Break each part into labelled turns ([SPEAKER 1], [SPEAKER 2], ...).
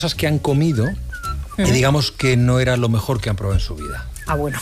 [SPEAKER 1] cosas que han comido y digamos que no era lo mejor que han probado en su vida.
[SPEAKER 2] Ah, bueno.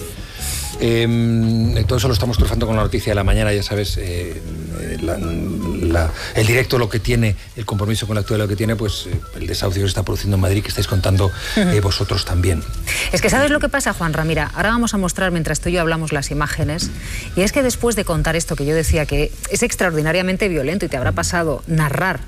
[SPEAKER 1] Todo eso lo estamos cruzando con la noticia de la mañana, ya sabes, el directo lo que tiene, el compromiso con la actualidad lo que tiene, pues el desahucio que se está produciendo en Madrid, que estáis contando vosotros también.
[SPEAKER 2] Es que ¿sabes lo que pasa, Juanra? Mira, ahora vamos a mostrar, mientras tú y yo hablamos, las imágenes, y es que después de contar esto que yo decía que es extraordinariamente violento y te habrá pasado narrar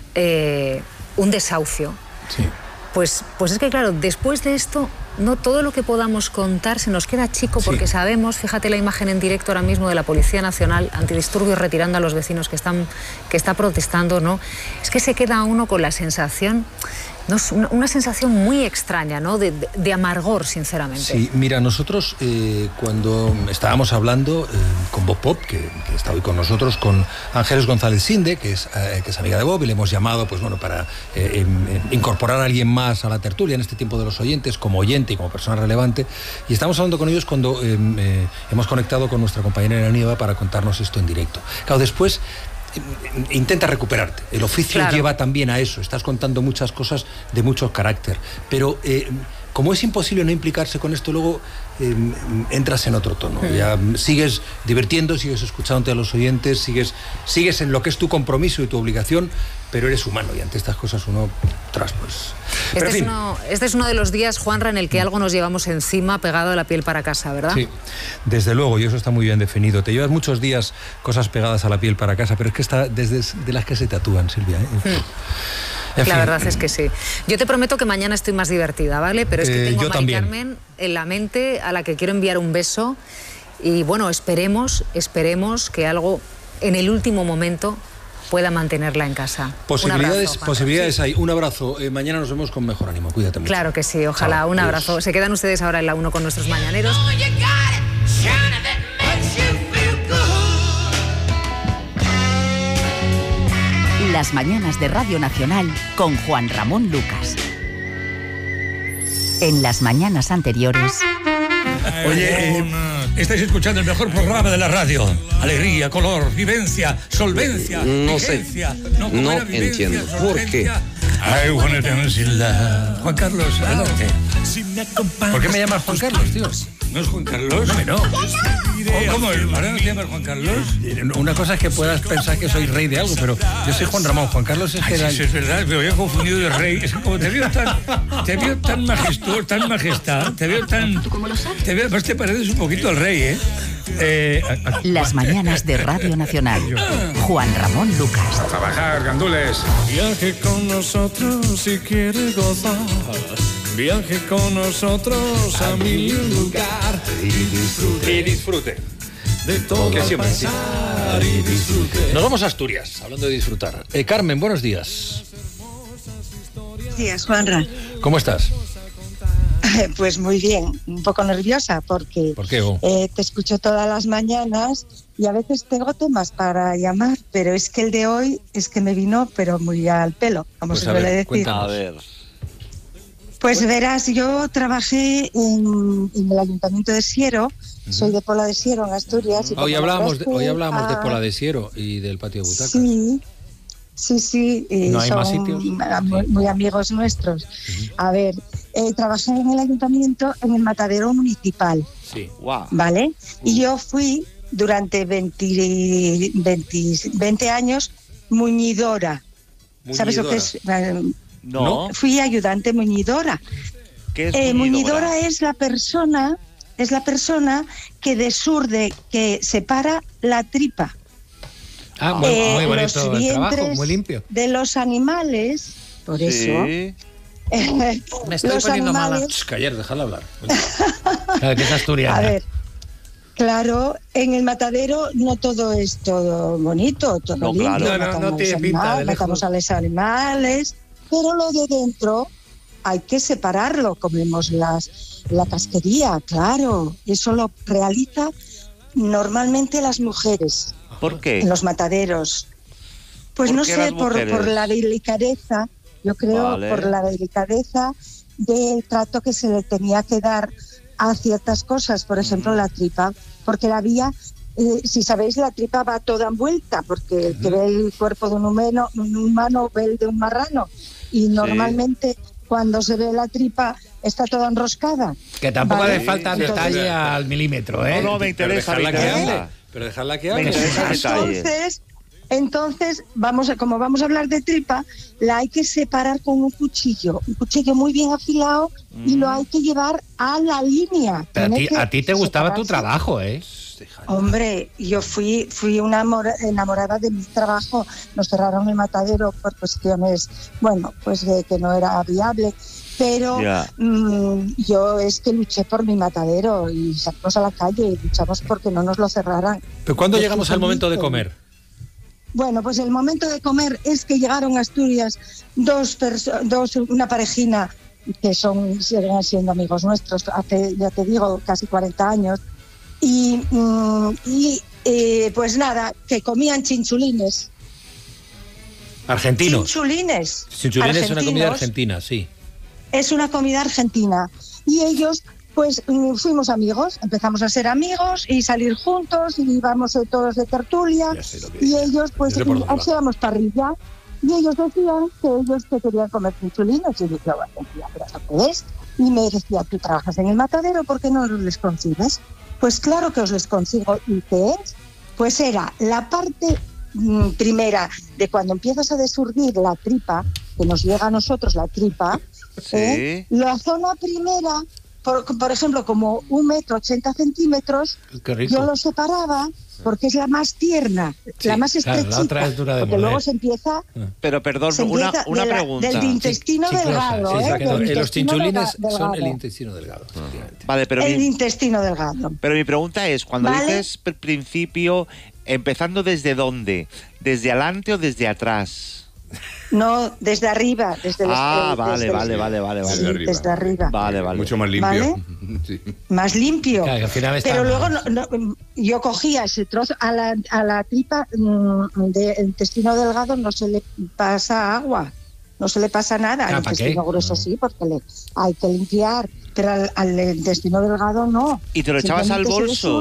[SPEAKER 2] un desahucio,
[SPEAKER 1] sí.
[SPEAKER 2] Pues es que claro, después de esto, no todo lo que podamos contar se nos queda chico, porque
[SPEAKER 1] sí.
[SPEAKER 2] Sabemos, fíjate la imagen en directo ahora mismo de la Policía Nacional Antidisturbios retirando a los vecinos que está protestando, ¿no? Es que se queda uno con la sensación, no, una sensación muy extraña, ¿no? De amargor, sinceramente.
[SPEAKER 1] Sí, mira, nosotros cuando estábamos hablando con Bob Pop, que está hoy con nosotros, con Ángeles González Sinde, que es amiga de Bob, y le hemos llamado, pues bueno, para incorporar a alguien más a la tertulia en este tiempo de los oyentes, como oyente y como persona relevante, y estamos hablando con ellos cuando hemos conectado con nuestra compañera Nieva para contarnos esto en directo. Claro, después intenta recuperarte. El oficio lleva también a eso. Estás contando muchas cosas de mucho carácter. Pero como es imposible no implicarse con esto, luego entras en otro tono. Ya sigues divirtiendo, sigues escuchándote a los oyentes, sigues en lo que es tu compromiso y tu obligación, pero eres humano y ante estas cosas uno pues...
[SPEAKER 2] Este es uno de los días, Juanra, en el que algo nos llevamos encima pegado a la piel para casa, ¿verdad? Sí,
[SPEAKER 1] desde luego, y eso está muy bien definido. Te llevas muchos días cosas pegadas a la piel para casa, pero es que está desde de las que se tatúan, Silvia.
[SPEAKER 2] La verdad es que sí. Yo te prometo que mañana estoy más divertida, ¿vale? Pero es que tengo a Mari Carmen en la mente, a la que quiero enviar un beso. Y bueno, esperemos que algo en el último momento pueda mantenerla en casa.
[SPEAKER 1] Posibilidades hay. Un abrazo. Mañana nos vemos con mejor ánimo. Cuídate mucho.
[SPEAKER 2] Claro que sí, ojalá. Chao. Un abrazo. Adiós. Se quedan ustedes ahora en la 1 con nuestros mañaneros.
[SPEAKER 3] Las mañanas de Radio Nacional con Juan Ramón Lucas. En las mañanas anteriores...
[SPEAKER 4] Oye, estáis escuchando el mejor programa de la radio. Alegría, color, vivencia, solvencia,
[SPEAKER 5] no
[SPEAKER 4] vigencia.
[SPEAKER 5] Sé, no entiendo. ¿Por qué?
[SPEAKER 4] I wanna dance in love. Juan Carlos, adelante.
[SPEAKER 1] ¿Por qué me llamas Juan Carlos, tío?
[SPEAKER 4] ¿No es Juan Carlos?
[SPEAKER 1] No.
[SPEAKER 4] ¿Cómo? ¿Ahora no te llamas Juan Carlos?
[SPEAKER 1] Una cosa es que puedas pensar que soy rey de algo, pero yo soy Juan Ramón. Juan Carlos es que era...
[SPEAKER 4] Sí, es verdad, me había confundido de rey. Es que como te veo tan majestuoso, tan majestad, te veo tan...
[SPEAKER 3] ¿Tú cómo lo sabes?
[SPEAKER 4] Pues te pareces un poquito al rey, ¿eh?
[SPEAKER 3] Las mañanas de Radio Nacional. Juan Ramón Lucas.
[SPEAKER 4] A trabajar, gandules.
[SPEAKER 6] Viaje con nosotros si quiere gozar. Viaje con nosotros a mi lugar
[SPEAKER 1] y disfrute.
[SPEAKER 6] De todo
[SPEAKER 1] que siempre
[SPEAKER 6] pasar y disfrute.
[SPEAKER 1] Nos vamos a Asturias, hablando de disfrutar. Carmen, buenos días.
[SPEAKER 7] Buenos días, Juanra.
[SPEAKER 1] ¿Cómo estás?
[SPEAKER 7] Pues muy bien, un poco nerviosa porque
[SPEAKER 1] ¿Por qué,
[SPEAKER 7] te escucho todas las mañanas y a veces tengo temas para llamar, pero es que el de hoy es que me vino pero muy al pelo, como pues se suele decir.
[SPEAKER 1] Cuéntanos.
[SPEAKER 5] A ver.
[SPEAKER 7] Pues verás, yo trabajé en el Ayuntamiento de Siero, soy de Pola de Siero, en Asturias.
[SPEAKER 1] Hoy hablábamos de Pola de Siero y del patio de butacas.
[SPEAKER 7] Sí.
[SPEAKER 1] ¿No hay
[SPEAKER 7] son
[SPEAKER 1] más sitios?
[SPEAKER 7] muy amigos nuestros. A ver, trabajé en el Ayuntamiento en el matadero municipal.
[SPEAKER 1] Sí.
[SPEAKER 5] Wow.
[SPEAKER 7] ¿Vale? Y yo fui durante 20 años muñidora. ¿Sabes lo que es?
[SPEAKER 5] No.
[SPEAKER 7] Fui ayudante muñidora.
[SPEAKER 5] ¿Qué es
[SPEAKER 7] muñidora? Es la persona que desurde, que separa la tripa.
[SPEAKER 1] Muy bonito
[SPEAKER 7] los
[SPEAKER 1] el trabajo, muy limpio.
[SPEAKER 7] De los animales, por eso.
[SPEAKER 5] Sí.
[SPEAKER 2] Me estoy poniendo mala.
[SPEAKER 1] Callar, déjala hablar. Claro, que es asturiana.
[SPEAKER 7] A ver, claro, en el matadero no todo es todo bonito, todo
[SPEAKER 5] No,
[SPEAKER 7] limpio.
[SPEAKER 5] claro.
[SPEAKER 1] No tiene pinta de lejos.
[SPEAKER 7] Matamos a los animales, pero lo de dentro hay que separarlo. Comemos la casquería, claro. Eso lo realiza normalmente las mujeres.
[SPEAKER 5] ¿Por qué?
[SPEAKER 7] En los mataderos. Pues no sé, por la delicadeza, yo creo, por la delicadeza del trato que se le tenía que dar a ciertas cosas, por ejemplo la tripa, porque había si sabéis, la tripa va toda envuelta, porque el que ve el cuerpo de un humano ve el de un marrano, y normalmente cuando se ve la tripa está toda enroscada.
[SPEAKER 4] Que tampoco le falta detalle al milímetro, ¿eh?
[SPEAKER 5] No, me interesa.
[SPEAKER 1] Pero dejarla que hable.
[SPEAKER 7] Entonces, como vamos a hablar de tripa, la hay que separar con un cuchillo muy bien afilado, y lo hay que llevar a la línea.
[SPEAKER 4] Pero a ti te gustaba tu trabajo, ¿eh?
[SPEAKER 7] Hombre, yo fui enamorada de mi trabajo. Nos cerraron el matadero por cuestiones, pues de que no era viable. Pero yo es que luché por mi matadero y salimos a la calle y luchamos porque no nos lo cerraran.
[SPEAKER 1] ¿Pero cuándo llegamos al momento de comer?
[SPEAKER 7] Bueno, pues el momento de comer es que llegaron a Asturias una parejina que siguen siendo amigos nuestros hace, ya te digo, casi 40 años. Y pues nada, que comían chinchulines.
[SPEAKER 1] Argentinos.
[SPEAKER 7] Chinchulines
[SPEAKER 1] es una comida argentina, sí.
[SPEAKER 7] Es una comida argentina. Y ellos, pues fuimos amigos, empezamos a ser amigos y salir juntos, y íbamos todos de tertulia. Y ellos, pues, hacíamos parrilla. Y ellos decían que ellos querían comer chinchulines. Y yo decía, ¿pero eso qué es? Y me decía, tú trabajas en el matadero, ¿por qué no les consigues? Pues claro que os les consigo. ¿Y qué es? Pues era la parte primera de cuando empiezas a desurdir la tripa, que nos llega a nosotros la tripa, la zona primera, por ejemplo, como 1,80 m, yo lo separaba porque es la más tierna, la más estrechita,
[SPEAKER 4] la otra es dura de
[SPEAKER 7] porque
[SPEAKER 4] moler.
[SPEAKER 7] Luego se empieza...
[SPEAKER 5] Pero perdón, una pregunta.
[SPEAKER 7] Del intestino delgado.
[SPEAKER 1] Los chinchulines son el intestino delgado.
[SPEAKER 5] Vale, pero
[SPEAKER 7] el intestino delgado.
[SPEAKER 5] Pero mi pregunta es, cuando dices principio, ¿empezando desde dónde? ¿Desde adelante o desde atrás?
[SPEAKER 7] No, desde arriba. Desde
[SPEAKER 5] vale.
[SPEAKER 7] Desde arriba.
[SPEAKER 5] Vale.
[SPEAKER 8] Mucho más limpio.
[SPEAKER 7] ¿Vale?
[SPEAKER 8] Sí.
[SPEAKER 7] Más limpio.
[SPEAKER 4] Claro, que al final
[SPEAKER 7] pero luego yo cogía ese trozo a la tripa del intestino delgado, no se le pasa agua, no se le pasa nada. Al intestino grueso sí, porque hay que limpiar, pero al intestino delgado no.
[SPEAKER 5] ¿Y te lo echabas al bolso?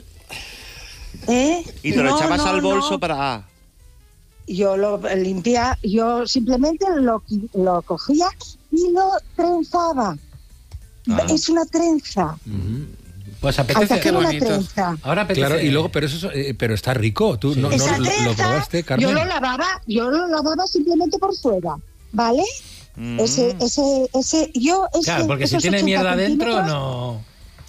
[SPEAKER 5] ¿Y te lo echabas al bolso para...?
[SPEAKER 7] Yo lo limpiaba, yo simplemente lo cogía y lo trenzaba. Es una trenza.
[SPEAKER 4] Pues apetece,
[SPEAKER 7] qué bonito.
[SPEAKER 4] Ahora apetece.
[SPEAKER 1] Claro, y luego, pero está rico. Tú no
[SPEAKER 7] esa
[SPEAKER 1] lo probaste, Carmen.
[SPEAKER 7] Yo lo lavaba simplemente por fuera, ¿vale?
[SPEAKER 4] Claro, porque si tiene mierda adentro, no.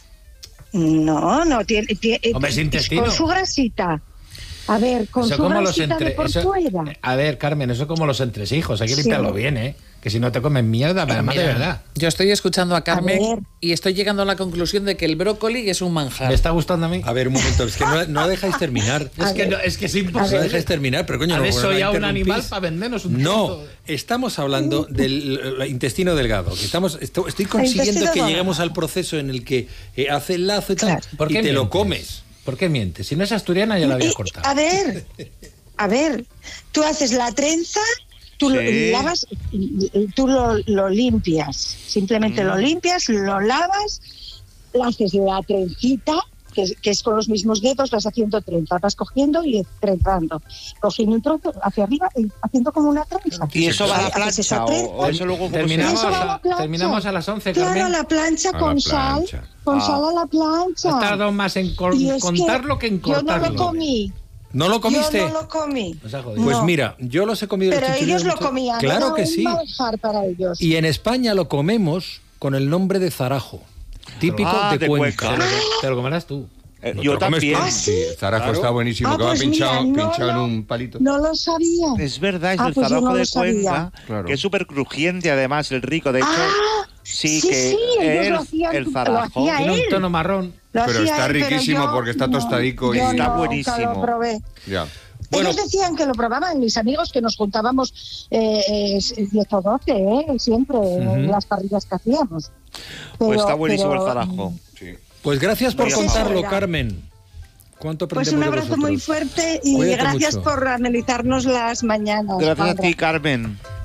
[SPEAKER 7] No tiene.
[SPEAKER 4] Hombre, es intestino.
[SPEAKER 7] Con su grasita. A ver, con eso su grasita de por fuera.
[SPEAKER 4] A ver, Carmen, eso es como los entresijos. Hay que limpiarlo bien, ¿eh? Que si no te comen mierda, además de verdad.
[SPEAKER 9] Yo estoy escuchando a Carmen y estoy llegando a la conclusión de que el brócoli es un manjar.
[SPEAKER 4] ¿Me está gustando a mí?
[SPEAKER 1] A ver, un momento, es que no dejáis terminar.
[SPEAKER 4] Es que es imposible.
[SPEAKER 1] No dejáis terminar, pero coño,
[SPEAKER 4] no soy ya un animal para vendernos un
[SPEAKER 1] No, estamos hablando del intestino delgado. Estoy consiguiendo que lleguemos al proceso en el que hace el lazo y tal, y te lo comes.
[SPEAKER 4] ¿Por qué mientes? Si no es asturiana ya la había cortado.
[SPEAKER 7] A ver, tú haces la trenza, tú lo lavas, tú lo limpias, simplemente lo limpias, lo lavas, le haces la trencita, que es con los mismos dedos, vas haciendo trenza, vas cogiendo y trenzando, cogiendo un trozo hacia arriba y haciendo como una trenza.
[SPEAKER 5] ¿Y eso va a la plancha o eso luego
[SPEAKER 4] terminamos a las 11, Carmen?
[SPEAKER 7] Claro, a la plancha con sal. Con sal a la plancha.
[SPEAKER 4] Ha tardado más en contarlo que en cortarlo.
[SPEAKER 7] Yo no lo comí.
[SPEAKER 1] ¿No lo comiste?
[SPEAKER 7] Yo no lo comí.
[SPEAKER 1] Pues mira, yo los he comido.
[SPEAKER 7] Pero ellos lo comían.
[SPEAKER 1] Claro que sí.
[SPEAKER 7] Para ellos.
[SPEAKER 1] Y en España lo comemos con el nombre de zarajo, típico de Cuenca.
[SPEAKER 4] Te lo comerás tú.
[SPEAKER 5] Yo también.
[SPEAKER 8] Sí, el zarajo está buenísimo, que va pinchado en un palito.
[SPEAKER 7] No lo sabía.
[SPEAKER 5] Es verdad, es el zarajo de Cuenca, que es súper crujiente además, el rico. De hecho, sí,
[SPEAKER 7] ellos lo hacían,
[SPEAKER 5] el zarajo
[SPEAKER 7] tiene
[SPEAKER 4] un tono marrón.
[SPEAKER 8] Pero está riquísimo porque está tostadico y
[SPEAKER 5] está buenísimo.
[SPEAKER 7] Lo probé.
[SPEAKER 8] Ya.
[SPEAKER 7] Bueno, ellos decían que lo probaban, mis amigos, que nos juntábamos 10 o 12, siempre, en las parrillas que hacíamos.
[SPEAKER 5] Pues está buenísimo el zarajo.
[SPEAKER 8] Sí.
[SPEAKER 1] Pues gracias por contarlo, Carmen. ¿Cuánto aprendemos
[SPEAKER 7] Pues un abrazo muy fuerte y gracias por amenizarnos las mañanas.
[SPEAKER 5] Gracias a ti, Carmen.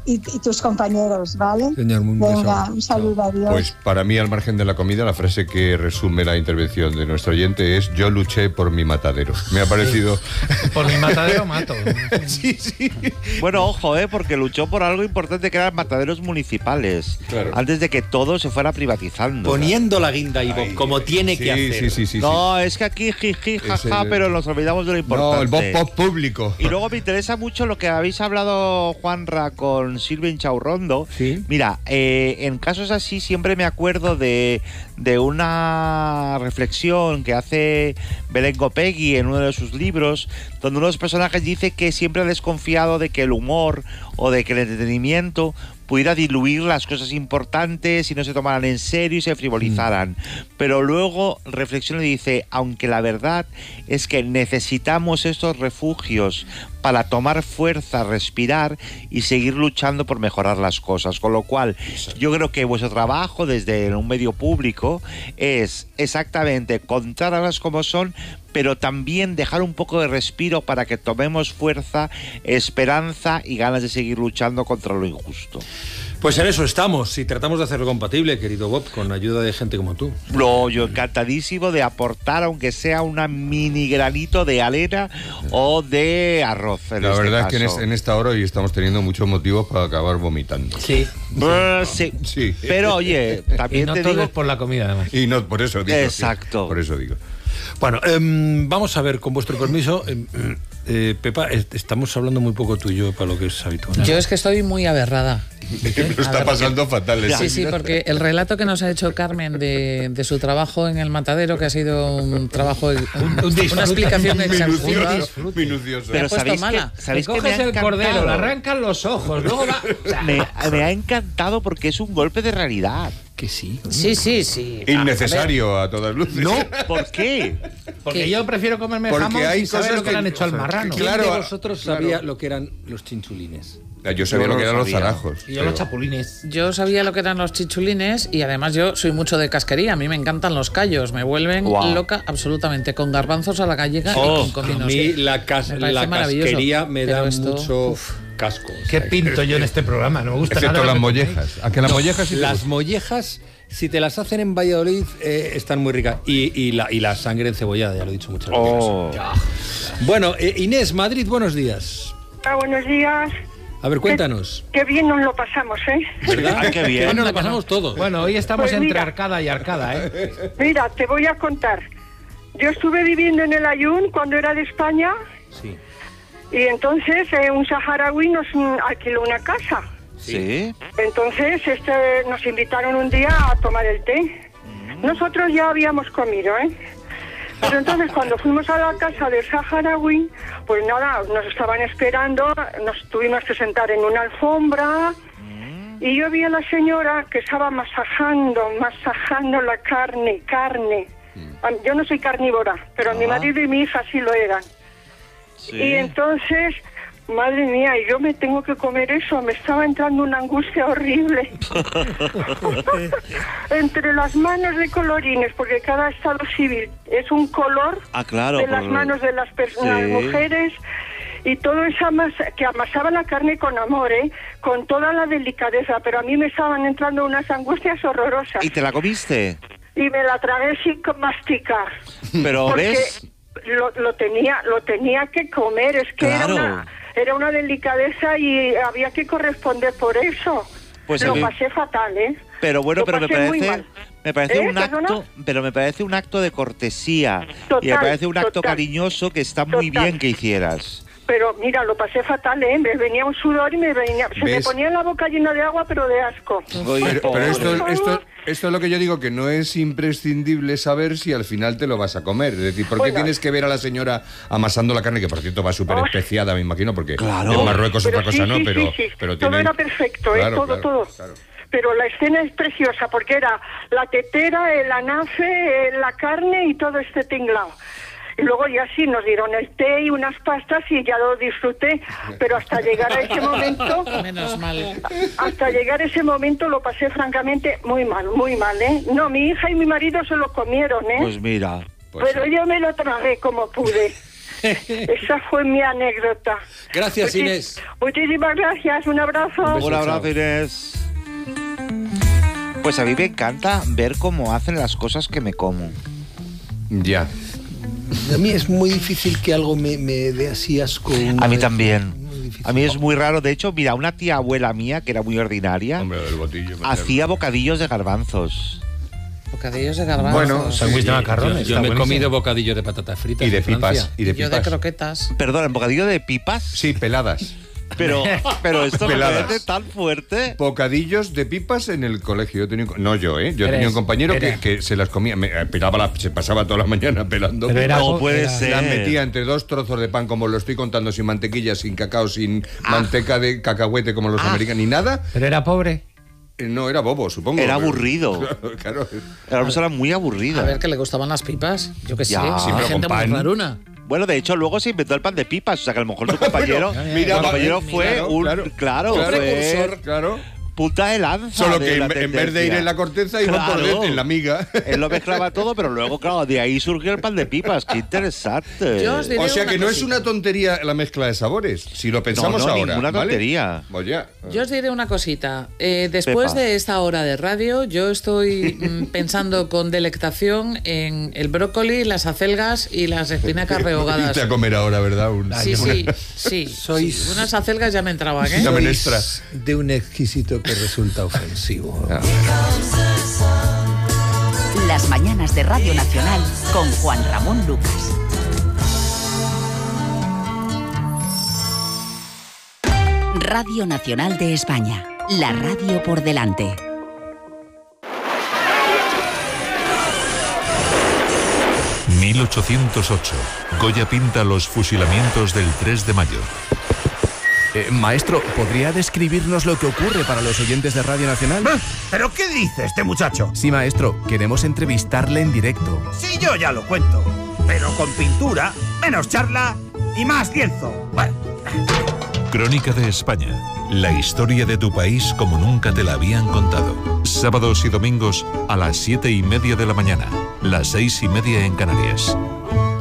[SPEAKER 7] y tus compañeros, ¿vale?
[SPEAKER 1] Señor, un
[SPEAKER 7] Venga,
[SPEAKER 1] beso.
[SPEAKER 7] un saludo, adiós.
[SPEAKER 8] Pues para mí, al margen de la comida, la frase que resume la intervención de nuestro oyente es: yo luché por mi matadero. Me ha parecido...
[SPEAKER 10] Por mi matadero mato.
[SPEAKER 8] Sí, sí.
[SPEAKER 5] Bueno, ojo, porque luchó por algo importante que eran mataderos municipales.
[SPEAKER 8] Claro.
[SPEAKER 5] Antes de que todo se fuera privatizando.
[SPEAKER 1] Poniendo la guinda ahí, como tiene que hacer.
[SPEAKER 8] Sí.
[SPEAKER 5] No, es que aquí jiji, jaja, pero nos olvidamos de lo importante.
[SPEAKER 8] No, el Bob Pop público.
[SPEAKER 5] Y luego me interesa mucho lo que habéis hablado, Juanra, con Silvia Inchaurrondo.
[SPEAKER 1] Sí.
[SPEAKER 5] Mira, en casos así siempre me acuerdo de una reflexión que hace Belén Gopegui en uno de sus libros, donde uno de los personajes dice que siempre ha desconfiado de que el humor o de que el entretenimiento pudiera diluir las cosas importantes y no se tomaran en serio y se frivolizaran. Pero luego reflexiona y dice, aunque la verdad es que necesitamos estos refugios para tomar fuerza, respirar y seguir luchando por mejorar las cosas. Con lo cual, yo creo que vuestro trabajo desde un medio público es exactamente contar a las como son, pero también dejar un poco de respiro para que tomemos fuerza, esperanza y ganas de seguir luchando contra lo injusto.
[SPEAKER 1] Pues en eso estamos y tratamos de hacerlo compatible, querido Bob, con ayuda de gente como tú.
[SPEAKER 5] No, yo encantadísimo de aportar, aunque sea una mini granito de arena o de arroz.
[SPEAKER 8] La verdad es que en esta hora hoy estamos teniendo muchos motivos para acabar vomitando.
[SPEAKER 1] Sí.
[SPEAKER 5] Sí. Pero oye, también
[SPEAKER 10] y no
[SPEAKER 5] te
[SPEAKER 10] todo
[SPEAKER 5] digo...
[SPEAKER 10] es por la comida, además.
[SPEAKER 8] Y no, por eso digo.
[SPEAKER 5] Exacto.
[SPEAKER 8] Por eso digo.
[SPEAKER 1] Bueno, vamos a ver, con vuestro permiso, Pepa, estamos hablando muy poco tú y yo para lo que es habitual.
[SPEAKER 9] Yo es que estoy muy aberrada.
[SPEAKER 8] Lo está pasando fatal.
[SPEAKER 9] Sí, porque el relato que nos ha hecho Carmen de su trabajo en el matadero, que ha sido un trabajo, una explicación exhaustiva,
[SPEAKER 8] minucioso.
[SPEAKER 5] Pero
[SPEAKER 9] me ha puesto mala.
[SPEAKER 5] ¿sabéis que
[SPEAKER 10] coges
[SPEAKER 5] me ha
[SPEAKER 10] el
[SPEAKER 5] encantado?
[SPEAKER 10] cordero, le arrancan los ojos, luego va...
[SPEAKER 5] Me ha encantado porque es un golpe de realidad.
[SPEAKER 1] Que sí.
[SPEAKER 9] Sí.
[SPEAKER 8] Innecesario a todas luces.
[SPEAKER 5] No, ¿por qué?
[SPEAKER 10] Porque yo prefiero comerme
[SPEAKER 8] Porque
[SPEAKER 10] jamón
[SPEAKER 8] hay
[SPEAKER 10] sin saber
[SPEAKER 8] cosas
[SPEAKER 10] lo que le han
[SPEAKER 8] que-
[SPEAKER 10] hecho al marrano.
[SPEAKER 1] ¿Quién
[SPEAKER 8] Claro,
[SPEAKER 1] de vosotros sabía lo que eran los chinchulines?
[SPEAKER 8] Yo sabía
[SPEAKER 5] Yo
[SPEAKER 8] lo que
[SPEAKER 5] no
[SPEAKER 8] eran los
[SPEAKER 5] sabía.
[SPEAKER 8] zarajos.
[SPEAKER 10] Y yo los chapulines.
[SPEAKER 9] Yo sabía lo que eran los chichulines y además yo soy mucho de casquería. A mí me encantan los callos, me vuelven loca absolutamente, con garbanzos a la gallega y con
[SPEAKER 1] A
[SPEAKER 9] cominos.
[SPEAKER 1] mí la
[SPEAKER 9] parece maravilloso.
[SPEAKER 1] casquería me da
[SPEAKER 9] Pero esto,
[SPEAKER 1] mucho casco. O
[SPEAKER 10] ¿Qué
[SPEAKER 1] sea,
[SPEAKER 10] pinto yo en este programa? No me gusta
[SPEAKER 8] Excepto
[SPEAKER 10] nada.
[SPEAKER 8] las
[SPEAKER 10] lo que
[SPEAKER 8] mollejas. ¿A que las mollejas sí te
[SPEAKER 1] Las
[SPEAKER 8] gustan?
[SPEAKER 1] mollejas, si te las hacen en Valladolid, están muy ricas. Y la sangre encebollada, ya lo he dicho muchas veces.
[SPEAKER 5] Oh.
[SPEAKER 1] Bueno, Inés, Madrid, buenos días.
[SPEAKER 11] Buenos días.
[SPEAKER 1] A ver, cuéntanos.
[SPEAKER 11] Qué bien nos lo pasamos, ¿eh?
[SPEAKER 1] ¿Verdad?
[SPEAKER 5] Ay, qué bien.
[SPEAKER 1] Nos lo pasamos todos.
[SPEAKER 10] Bueno, hoy estamos
[SPEAKER 11] Pues
[SPEAKER 10] entre
[SPEAKER 11] mira.
[SPEAKER 10] arcada y arcada, ¿eh?
[SPEAKER 11] Mira, te voy a contar. Yo estuve viviendo en el Ayun cuando era de España
[SPEAKER 1] Sí.
[SPEAKER 11] y entonces un saharaui nos alquiló una casa.
[SPEAKER 5] Sí.
[SPEAKER 11] Entonces nos invitaron un día a tomar el té. Nosotros ya habíamos comido, ¿eh? Pero entonces cuando fuimos a la casa del saharaui, pues nada, nos estaban esperando, nos tuvimos que sentar en una alfombra y yo vi a la señora que estaba masajando la carne. Yo no soy carnívora, pero mi marido y mi hija sí lo eran.
[SPEAKER 5] Sí.
[SPEAKER 11] Y entonces, madre mía, y yo me tengo que comer eso, me estaba entrando una angustia horrible. Entre las manos de colorines, porque cada estado civil es un color
[SPEAKER 5] Claro.
[SPEAKER 11] de las manos de las personas,
[SPEAKER 5] Sí.
[SPEAKER 11] mujeres, y todo esa masa, que amasaba la carne con amor, con toda la delicadeza, pero a mí me estaban entrando unas angustias horrorosas.
[SPEAKER 5] ¿Y te la comiste?
[SPEAKER 11] Y me la tragué sin masticar.
[SPEAKER 5] Pero
[SPEAKER 11] Porque
[SPEAKER 5] ves...
[SPEAKER 11] lo tenía que comer, es que
[SPEAKER 5] Claro.
[SPEAKER 11] era una delicadeza y había que corresponder por eso.
[SPEAKER 5] Pues
[SPEAKER 11] lo
[SPEAKER 5] a mí-
[SPEAKER 11] pasé fatal,
[SPEAKER 5] Pero bueno,
[SPEAKER 11] Lo
[SPEAKER 5] pero me
[SPEAKER 11] pasé muy
[SPEAKER 5] parece,
[SPEAKER 11] mal.
[SPEAKER 5] me parece un
[SPEAKER 11] ¿Perdona?
[SPEAKER 5] acto, pero me parece un acto de cortesía y me
[SPEAKER 11] Total,
[SPEAKER 5] parece un acto
[SPEAKER 11] total.
[SPEAKER 5] cariñoso que está muy
[SPEAKER 11] Total.
[SPEAKER 5] bien que hicieras.
[SPEAKER 11] Pero mira, lo pasé fatal, me venía un sudor y se me
[SPEAKER 8] ¿Ves?
[SPEAKER 11] ponía la boca llena de agua, pero de asco.
[SPEAKER 8] Pero esto es lo que yo digo, que no es imprescindible saber si al final te lo vas a comer. Es decir, ¿por qué
[SPEAKER 11] Bueno.
[SPEAKER 8] tienes que ver a la señora amasando la carne, que por cierto va súper especiada, me imagino, porque en Marruecos
[SPEAKER 11] Pero
[SPEAKER 8] otra cosa
[SPEAKER 11] sí,
[SPEAKER 8] no,
[SPEAKER 11] sí,
[SPEAKER 8] pero,
[SPEAKER 11] sí.
[SPEAKER 8] pero
[SPEAKER 11] Todo
[SPEAKER 8] tienen...
[SPEAKER 11] era perfecto,
[SPEAKER 8] Claro,
[SPEAKER 11] todo.
[SPEAKER 8] claro.
[SPEAKER 11] Pero la escena es preciosa porque era la tetera, el anafe, la carne y todo este tinglao. Y luego ya sí nos dieron el té y unas pastas y ya lo disfruté, pero hasta llegar a ese momento,
[SPEAKER 9] Menos mal.
[SPEAKER 11] hasta llegar a ese momento lo pasé francamente muy mal, ¿eh? No, mi hija y mi marido se lo comieron, ¿eh?
[SPEAKER 5] Pues mira.
[SPEAKER 11] Pero yo me lo tragué como pude. Esa fue mi anécdota.
[SPEAKER 1] Gracias, Inés.
[SPEAKER 11] Muchísimas gracias, un abrazo.
[SPEAKER 5] Un abrazo, Inés. Pues a mí me encanta ver cómo hacen las cosas que me como.
[SPEAKER 8] Ya.
[SPEAKER 1] A mí es muy difícil que algo me dé así asco.
[SPEAKER 5] A mí también. A mí es muy raro. De hecho, mira, una tía abuela mía, que era muy ordinaria,
[SPEAKER 8] Hombre, el botillo,
[SPEAKER 5] hacía bocadillos de garbanzos.
[SPEAKER 9] Bocadillos de garbanzos.
[SPEAKER 8] Bueno,
[SPEAKER 10] sándwich de macarrones.
[SPEAKER 1] Yo me he comido bocadillos de patatas fritas.
[SPEAKER 8] Y de
[SPEAKER 1] en Francia.
[SPEAKER 8] pipas. Y de
[SPEAKER 9] Yo de
[SPEAKER 8] pipas.
[SPEAKER 9] croquetas.
[SPEAKER 5] Perdón, ¿el bocadillo de pipas?
[SPEAKER 8] Sí, peladas.
[SPEAKER 5] Pero esto me
[SPEAKER 8] Peladas.
[SPEAKER 5] parece tan fuerte.
[SPEAKER 8] Bocadillos de pipas en el colegio. Yo tenía un compañero
[SPEAKER 10] Era.
[SPEAKER 8] que se las comía, se pasaba toda la mañana pelando.
[SPEAKER 10] Pero era
[SPEAKER 5] No
[SPEAKER 10] po-
[SPEAKER 5] puede
[SPEAKER 10] era-
[SPEAKER 5] ser.
[SPEAKER 8] Las metía entre 2 trozos de pan, como lo estoy contando, sin mantequilla, sin cacao, sin manteca de cacahuete, como los americanos, ni nada.
[SPEAKER 10] Pero era pobre.
[SPEAKER 8] No, era bobo, supongo.
[SPEAKER 5] Era aburrido.
[SPEAKER 8] Claro.
[SPEAKER 5] Era una persona muy aburrida.
[SPEAKER 9] A ver, que le gustaban las pipas. Yo qué sé.
[SPEAKER 5] Ya. Sí,
[SPEAKER 9] Hay
[SPEAKER 8] pero
[SPEAKER 9] gente
[SPEAKER 8] con
[SPEAKER 9] muy
[SPEAKER 8] pan.
[SPEAKER 9] raruna.
[SPEAKER 5] Bueno, de hecho, luego se inventó el pan de pipas. O sea, que a lo mejor tu compañero,
[SPEAKER 8] Mira,
[SPEAKER 5] tu compañero
[SPEAKER 8] mira,
[SPEAKER 5] fue
[SPEAKER 8] claro,
[SPEAKER 5] fue
[SPEAKER 8] precursor, claro.
[SPEAKER 5] punta de lanza.
[SPEAKER 8] Solo
[SPEAKER 5] de
[SPEAKER 8] que
[SPEAKER 5] la
[SPEAKER 8] en vez de ir
[SPEAKER 5] tendencia.
[SPEAKER 8] en la corteza, iban por
[SPEAKER 5] Claro.
[SPEAKER 8] dentro, en la miga.
[SPEAKER 5] Él lo mezclaba todo, pero luego, claro, de ahí surgió el pan de pipas. ¡Qué interesante!
[SPEAKER 9] Yo os diré
[SPEAKER 8] O sea
[SPEAKER 9] una
[SPEAKER 8] que no es
[SPEAKER 9] cosita.
[SPEAKER 8] una tontería la mezcla de sabores, si lo pensamos
[SPEAKER 5] no,
[SPEAKER 8] ahora.
[SPEAKER 5] ninguna
[SPEAKER 8] ¿vale?
[SPEAKER 5] tontería.
[SPEAKER 8] Pues ya.
[SPEAKER 9] Yo os diré una cosita. Después
[SPEAKER 5] Pepa.
[SPEAKER 9] de esta hora de radio, yo estoy pensando con delectación en el brócoli, las acelgas y las espinacas rehogadas.
[SPEAKER 8] Irte a comer ahora, ¿verdad?
[SPEAKER 9] Sí.
[SPEAKER 1] Sois-
[SPEAKER 9] Unas acelgas ya me entraban, ¿eh?
[SPEAKER 8] Una menestra.
[SPEAKER 1] De un exquisito que resulta ofensivo.
[SPEAKER 3] Las mañanas de Radio Nacional con Juan Ramón Lucas. Radio Nacional de España. La radio por delante.
[SPEAKER 12] En 1808, Goya pinta los fusilamientos del 3 de mayo.
[SPEAKER 13] Maestro, ¿podría describirnos lo que ocurre para los oyentes de Radio Nacional?
[SPEAKER 14] ¿Pero qué dice este muchacho?
[SPEAKER 13] Sí, maestro, queremos entrevistarle en directo.
[SPEAKER 14] Sí, yo ya lo cuento. Pero con pintura, menos charla y más lienzo. Bueno.
[SPEAKER 12] Crónica de España. La historia de tu país como nunca te la habían contado. Sábados y domingos a las 7:30 de la mañana. Las 6:30 en Canarias.